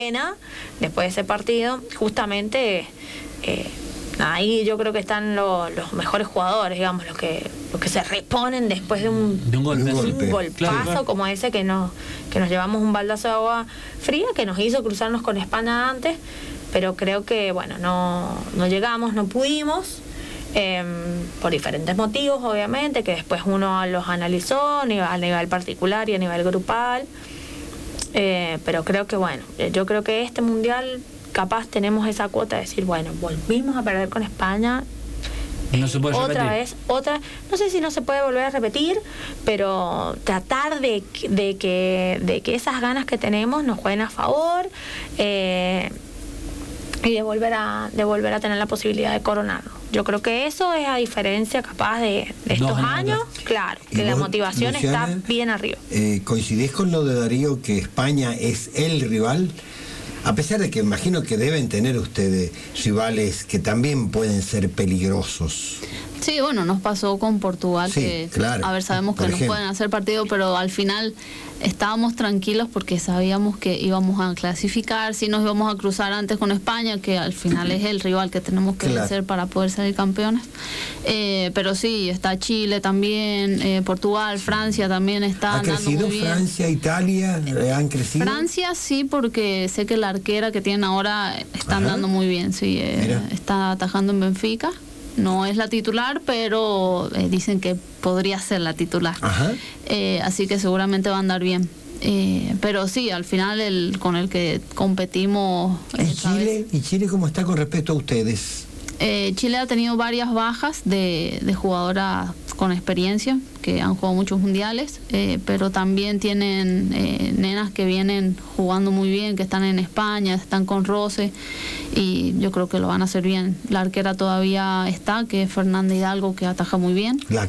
después de ese partido, justamente ahí yo creo que están los mejores jugadores, digamos, los que se reponen después de un golpazo, claro, como ese que nos llevamos un baldazo de agua fría que nos hizo cruzarnos con España antes, pero creo que bueno, no llegamos, no pudimos, por diferentes motivos obviamente, que después uno los analizó a nivel particular y a nivel grupal. Pero creo que bueno, yo creo que este mundial capaz tenemos esa cuota de decir, bueno, volvimos a perder con España, no se puede repetir. No sé si no se puede volver a repetir, pero tratar de que esas ganas que tenemos nos jueguen a favor, y de volver a tener la posibilidad de coronarlo. Yo creo que eso es a diferencia capaz de estos años, claro, que la motivación, Luciana, está bien arriba. ¿Coincidís con lo de Darío que España es el rival? A pesar de que imagino que deben tener ustedes rivales que también pueden ser peligrosos. Sí, bueno, nos pasó con Portugal, sí, que claro, a ver, sabemos que nos pueden hacer partido, pero al final estábamos tranquilos porque sabíamos que íbamos a clasificar, si nos íbamos a cruzar antes con España, que al final es el rival que tenemos que vencer para poder salir campeones. Pero sí, está Chile también, Portugal, Francia también está andando muy bien. ¿Ha crecido Francia, Italia? ¿Han crecido? Francia sí, porque sé que la arquera que tienen ahora está andando muy bien, sí, está atajando en Benfica. No es la titular, pero dicen que podría ser la titular. Así que seguramente va a andar bien. Pero sí, al final con el que competimos... ¿Y Chile cómo está con respecto a ustedes? Chile ha tenido varias bajas de jugadoras con experiencia que han jugado muchos mundiales, pero también tienen nenas que vienen jugando muy bien, que están en España, están con Rose, y yo creo que lo van a hacer bien. La arquera todavía está, que es Fernanda Hidalgo, que ataja muy bien. La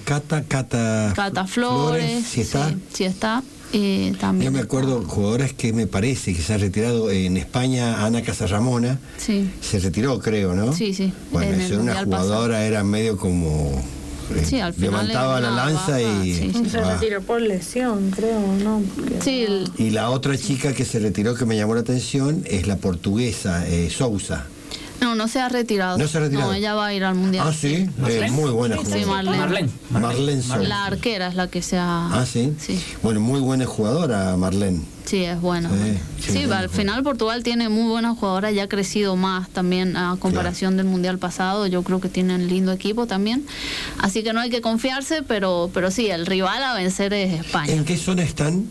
Cata Flores, ¿sí está? Sí está. Yo También me acuerdo jugadoras que me parece que se ha retirado en España. Ana Casarramona se retiró, creo, ¿no? Sí. Bueno, ser una jugadora pasado. Era medio como al final levantaba la lanza baja, y se retiró por lesión, creo, ¿no? Y la otra chica que se retiró que me llamó la atención es la portuguesa, Sousa. No se ha retirado. ¿No se ha retirado? No, ella va a ir al mundial. Ah, sí, muy buena jugadora. Sí, Marlene Sousa. La arquera es la que se ha... Ah, ¿sí? Bueno, muy buena jugadora, Marlene. Sí, es buena. Sí, al final Portugal tiene muy buenas jugadoras, ya ha crecido más también a comparación del mundial pasado. Yo creo que tienen lindo equipo también. Así que no hay que confiarse, pero sí, el rival a vencer es España. ¿En qué zona están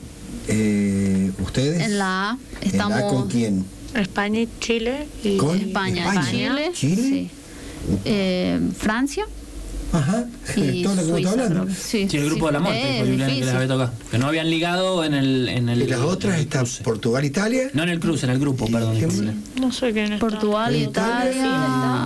ustedes? En la A. Estamos... ¿En la A con quién? España y Chile. Y España, Chile. ¿Chile? Sí. Francia. Y todo lo que Suiza, hablando. Sí, el grupo de la muerte, que les había tocado. Que no habían ligado en el ¿Y las otras están Portugal, Italia? No, en el cruce, en el grupo, perdón. No sé quién está. Portugal, Italia.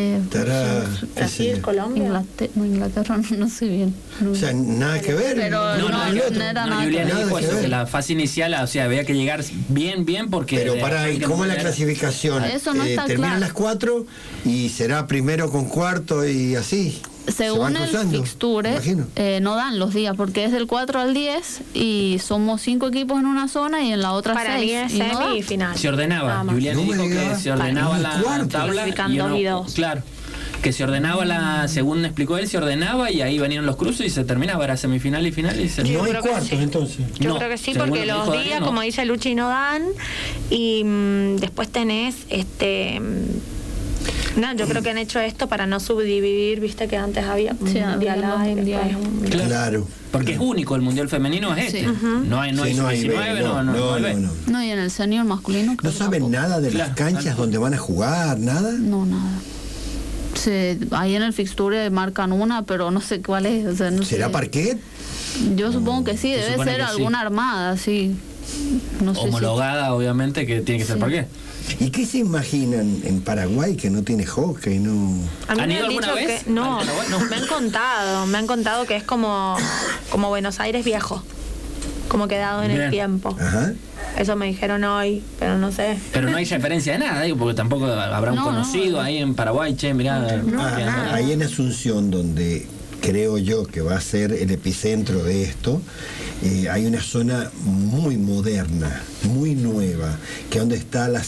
Brasil, Colombia. Inglaterra, no sé bien. O sea, nada que ver. Pero no era nada que ver. Dijo eso, que la fase inicial, o sea, había que llegar bien, porque... Pero ¿y cómo es la clasificación? Eso no está terminan claro. las 4 y será primero con cuarto y así. Según el fixture, no dan los días, porque es del 4 al 10 y somos 5 equipos en una zona y en la otra 6. Para mí es semifinal. Se ordenaba. Julián dijo que se ordenaba la tabla. Claro. Que se ordenaba según explicó él, se ordenaba y ahí venían los cruces y se terminaba, era semifinal y final. No hay cuartos entonces. Yo creo que sí, porque los días, como dice Luchi, no dan. Y después tenés no, yo creo que han hecho esto para no subdividir, viste que antes había mundial A y después Claro. Porque es único, el mundial femenino es este. No hay 19, no, y en el senior masculino ¿No saben nada de las canchas donde van a jugar? ¿Nada? No, nada. Ahí en el fixture marcan una, pero no sé cuál es. O sea, no ¿Será sé. parquet? Yo supongo que sí, debe ser alguna armada, sí. No sé homologada, obviamente, que tiene que ser parquet. ¿Y qué se imaginan en Paraguay que no tiene hockey? A mí me han dicho que no, me han contado que es como Buenos Aires viejo, como quedado en el tiempo. Eso me dijeron hoy, pero no sé. Pero no hay referencia de nada, digo, porque tampoco habrá un conocido ahí en Paraguay, mirá. Ahí en Asunción, donde creo yo que va a ser el epicentro de esto, hay una zona muy moderna, muy nueva, que es donde está la